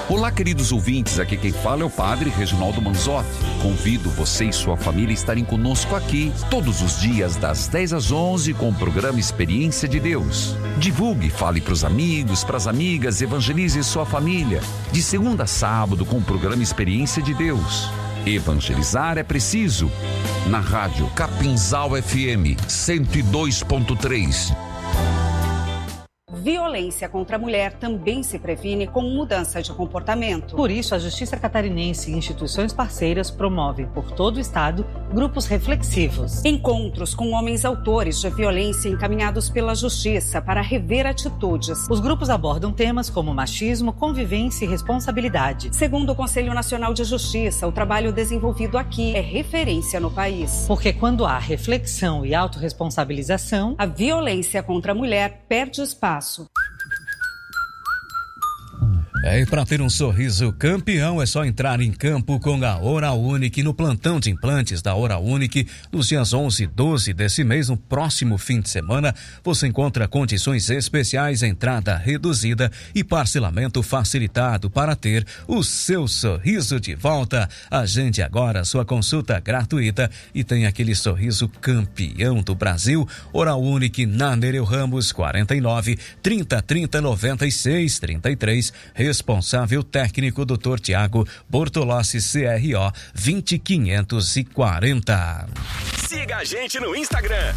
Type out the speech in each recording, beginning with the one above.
Olá, queridos ouvintes, aqui quem fala é o Padre Reginaldo Manzotti. Convido você e sua família a estarem conosco aqui todos os dias das 10 às 11 com o programa Experiência de Deus. Divulgue, fale para os amigos, para as amigas, evangelize sua família. De segunda a sábado com o programa Experiência de Deus. Evangelizar é preciso. Na rádio Capinzal FM 102.3. Violência contra a mulher também se previne com mudança de comportamento. Por isso, a Justiça Catarinense e instituições parceiras promovem por todo o estado grupos reflexivos. Encontros com homens autores de violência encaminhados pela Justiça para rever atitudes. Os grupos abordam temas como machismo, convivência e responsabilidade. Segundo o Conselho Nacional de Justiça, o trabalho desenvolvido aqui é referência no país. Porque quando há reflexão e autorresponsabilização, a violência contra a mulher perde espaço. E para ter um sorriso campeão é só entrar em campo com a Oral Unique no plantão de implantes da Oral Unique nos dias 11 e 12 desse mês. No próximo fim de semana você encontra condições especiais, entrada reduzida e parcelamento facilitado para ter o seu sorriso de volta. Agende agora sua consulta gratuita e tem aquele sorriso campeão do Brasil. Oral Unique na Nereu Ramos 49 30 30 96 33. Responsável técnico Dr. Tiago Bortolossi, CRO 20540. Siga a gente no Instagram,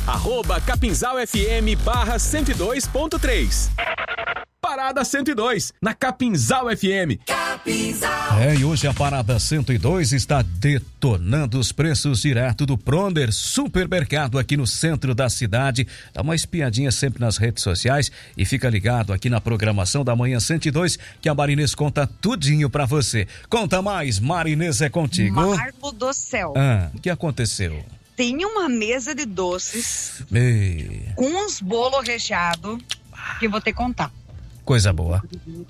@CapinzalFM/102.3. Parada 102, na Capinzal FM. Capinzal. E hoje a Parada 102 está detonando os preços direto do Proner Supermercado aqui no centro da cidade. Dá uma espiadinha sempre nas redes sociais e fica ligado aqui na programação da Manhã 102 que a Marinês conta tudinho pra você. Conta mais, Marinês, é contigo. Marco do céu. O que aconteceu? Tem uma mesa de doces com uns bolos recheados que eu vou te contar. Coisa boa.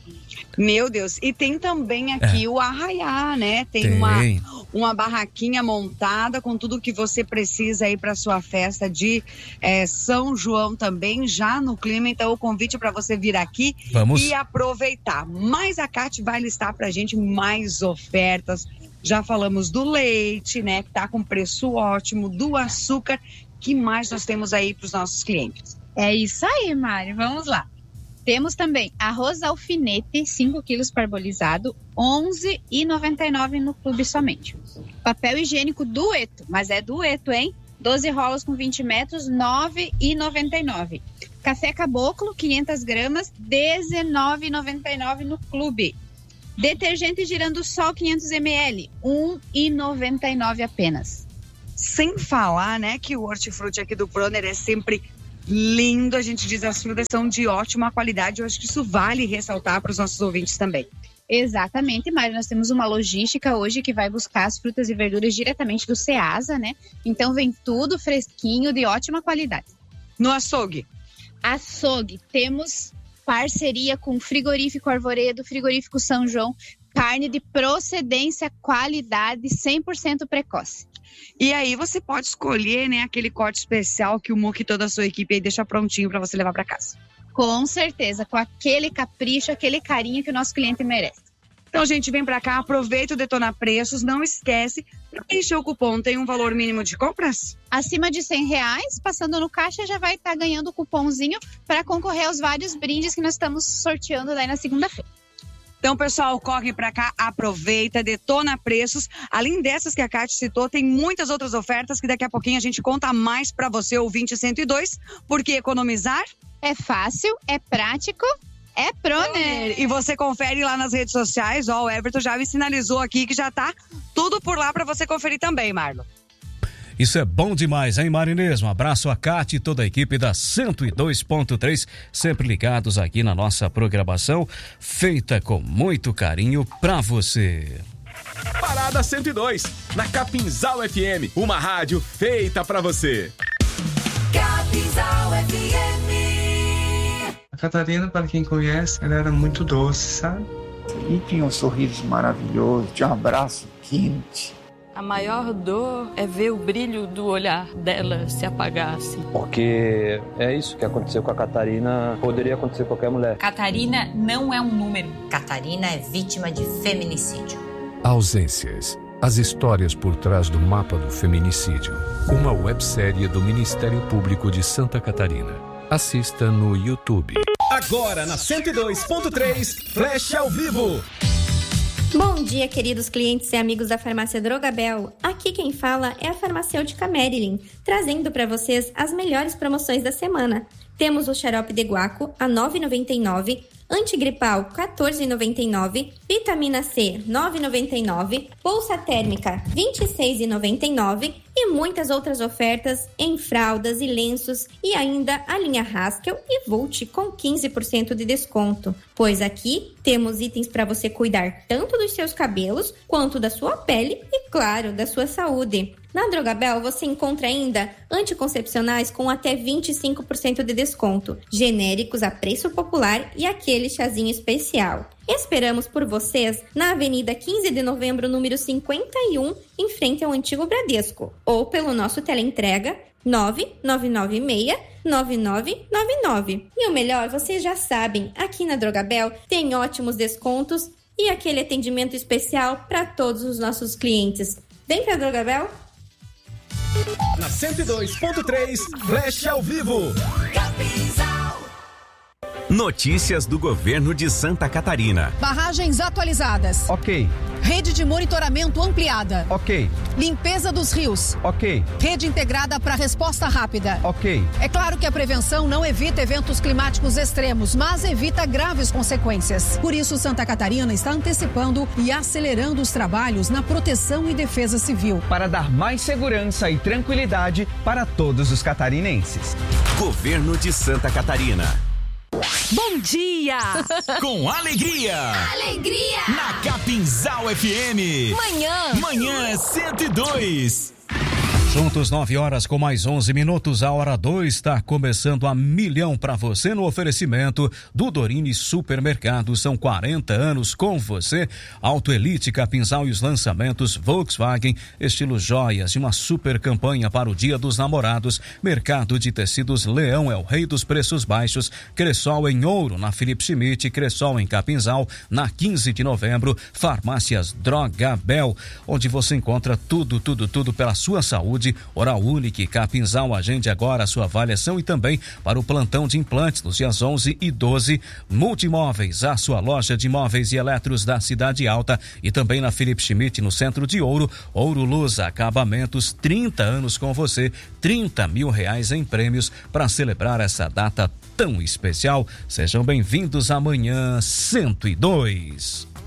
Meu Deus, e tem também aqui o arraiá, né? Tem. Uma barraquinha montada com tudo que você precisa aí para sua festa de São João também, já no clima. Então o convite para você vir aqui e aproveitar. Mas a Cate vai listar pra gente mais ofertas. Já falamos do leite, né? Que tá com preço ótimo, do açúcar. Que mais nós temos aí para os nossos clientes? É isso aí, Mari. Vamos lá. Temos também arroz alfinete, 5 quilos parbolizado, R$ 11,99 no clube somente. Papel higiênico dueto, mas é dueto, hein? 12 rolos com 20 metros, R$ 9,99. Café caboclo, 500 gramas, R$ 19,99 no clube. Detergente girando sol, 500 ml, R$ 1,99 apenas. Sem falar, né, que o hortifruti aqui do Proner é sempre lindo, a gente diz as frutas são de ótima qualidade, eu acho que isso vale ressaltar para os nossos ouvintes também. Exatamente, Mari, nós temos uma logística hoje que vai buscar as frutas e verduras diretamente do Ceasa, né? Então vem tudo fresquinho, de ótima qualidade. No açougue? Açougue, temos parceria com Frigorífico Arvoredo, Frigorífico São João, carne de procedência, qualidade, 100% precoce. E aí você pode escolher, né, aquele corte especial que o Muki e toda a sua equipe aí deixa prontinho para você levar para casa. Com certeza, com aquele capricho, aquele carinho que o nosso cliente merece. Então, gente, vem para cá, aproveita o Detona Preços, não esquece, para preencher o cupom tem um valor mínimo de compras? Acima de R$100, passando no caixa já vai estar ganhando o cupomzinho para concorrer aos vários brindes que nós estamos sorteando daí na segunda-feira. Então, pessoal, corre pra cá, aproveita, Detona Preços. Além dessas que a Cate citou, tem muitas outras ofertas que daqui a pouquinho a gente conta mais pra você, ouvinte 102, porque economizar é fácil, é prático, é Proner. E você confere lá nas redes sociais, o Everton já me sinalizou aqui que já tá tudo por lá pra você conferir também, Marlon. Isso é bom demais, hein, Marinês? Um abraço a Cate e toda a equipe da 102.3, sempre ligados aqui na nossa programação, feita com muito carinho pra você. Parada 102, na Capinzal FM, uma rádio feita pra você. Capinzal FM. A Catarina, para quem conhece, ela era muito doce, sabe? E tinha um sorriso maravilhoso, tinha um abraço quente. A maior dor é ver o brilho do olhar dela se apagar, assim. Porque é isso que aconteceu com a Catarina, poderia acontecer com qualquer mulher. Catarina não é um número. Catarina é vítima de feminicídio. Ausências. As histórias por trás do mapa do feminicídio. Uma websérie do Ministério Público de Santa Catarina. Assista no YouTube. Agora na 102.3, Flash ao vivo. Bom dia, queridos clientes e amigos da Farmácia Drogabel. Aqui quem fala é a farmacêutica Marilyn, trazendo para vocês as melhores promoções da semana. Temos o xarope de guaco a R$ 9,99, antigripal R$ 14,99, vitamina C R$ 9,99, bolsa térmica R$ 26,99 e muitas outras ofertas em fraldas e lenços e ainda a linha Haskell e Volt com 15% de desconto. Pois aqui temos itens para você cuidar tanto dos seus cabelos quanto da sua pele e, claro, da sua saúde. Na Drogabel você encontra ainda anticoncepcionais com até 25% de desconto, genéricos a preço popular e aquele chazinho especial. Esperamos por vocês na Avenida 15 de Novembro, número 51, em frente ao antigo Bradesco, ou pelo nosso teleentrega 9999. E o melhor, vocês já sabem, aqui na Drogabel tem ótimos descontos e aquele atendimento especial para todos os nossos clientes. Vem pra Drogabel! Na 102.3, Flash ao vivo. Notícias do governo de Santa Catarina. Barragens atualizadas. Ok. Rede de monitoramento ampliada. Ok. Limpeza dos rios. Ok. Rede integrada para resposta rápida. Ok. É claro que a prevenção não evita eventos climáticos extremos, mas evita graves consequências. Por isso, Santa Catarina está antecipando e acelerando os trabalhos na proteção e defesa civil. Para dar mais segurança e tranquilidade para todos os catarinenses. Governo de Santa Catarina. Bom dia! Com alegria! Alegria! Na Capinzal FM! Manhã 102! Juntos 9 horas com mais 11 minutos, a hora 2 está começando a milhão para você no oferecimento do Dorine Supermercados. São 40 anos com você. Auto Elite, Capinzal e os lançamentos Volkswagen, estilo joias e uma super campanha para o Dia dos Namorados. Mercado de Tecidos Leão é o rei dos preços baixos. Cressol em Ouro, na Felipe Schmidt, Cressol em Capinzal, na 15 de novembro. Farmácias Drogabel, onde você encontra tudo pela sua saúde. Oral Unique, Capinzal, agende agora a sua avaliação e também para o plantão de implantes nos dias 11 e 12. Multimóveis, a sua loja de móveis e eletros da Cidade Alta e também na Felipe Schmidt, no centro de Ouro. Ouro Luz Acabamentos, 30 anos com você, R$30 mil em prêmios para celebrar essa data tão especial. Sejam bem-vindos amanhã 102.